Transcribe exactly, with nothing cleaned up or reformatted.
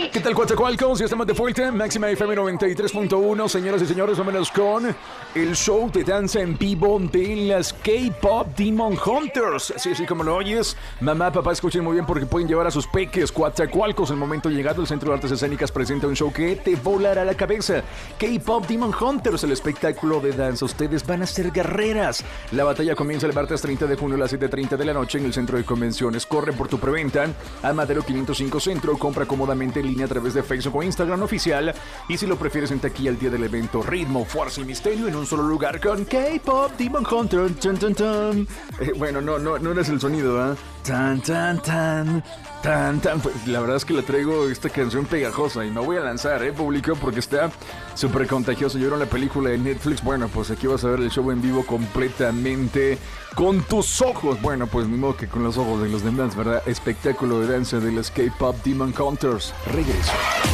¿Qué tal, Coatzacoalcos? Ya estamos de vuelta. Máxima F M noventa y tres punto uno. Señoras y señores, vámonos con el show de danza en vivo de las K-Pop Demon Hunters. Así, así como lo oyes. Mamá, papá, escuchen muy bien porque pueden llevar a sus peques. Coatzacoalcos, el momento llegado. El Centro de Artes Escénicas presenta un show que te volará la cabeza. K-Pop Demon Hunters, el espectáculo de danza. Ustedes van a ser guerreras. La batalla comienza el martes treinta de junio a las siete treinta de la noche en el Centro de Convenciones. Corre por tu preventa a Madero quinientos cinco Centro. Compra cómodamente en línea a través de Facebook o Instagram oficial. Y si lo prefieres en taquilla el día del evento, ritmo, fuerza y misterio en un solo lugar con K-Pop Demon Hunter. Tan, tan, tan. Eh, bueno, no, no, no eres el sonido, ¿ah? ¿eh? Tan, tan, tan. Tan, tan. Pues, la verdad es que le traigo esta canción pegajosa y me voy a lanzar, ¿eh, público? Porque está súper contagioso. ¿Vieron la película de Netflix? Bueno, pues aquí vas a ver el show en vivo completamente con tus ojos. Bueno, pues ni modo que con los ojos de los demás, ¿verdad? Espectáculo de danza de las K-Pop Demon Hunters. Regreso.